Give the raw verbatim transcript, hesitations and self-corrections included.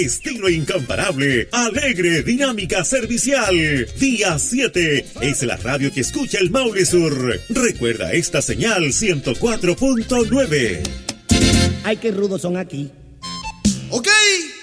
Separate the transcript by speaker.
Speaker 1: Estilo incomparable, alegre, dinámica, servicial. Día siete es la radio que escucha el Maule Sur. Recuerda esta señal ciento cuatro punto nueve.
Speaker 2: Ay, qué rudos son aquí.
Speaker 3: Ok.